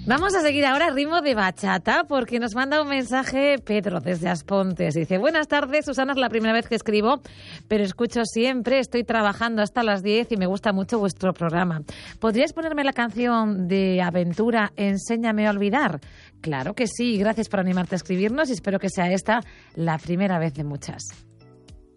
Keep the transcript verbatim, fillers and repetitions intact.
Vamos a seguir ahora ritmo de bachata porque nos manda un mensaje Pedro desde Aspontes. Dice, buenas tardes, Susana, es la primera vez que escribo, pero escucho siempre, estoy trabajando hasta las diez y me gusta mucho vuestro programa. ¿Podríais ponerme la canción de Aventura, Enséñame a olvidar? Claro que sí, gracias por animarte a escribirnos y espero que sea esta la primera vez de muchas.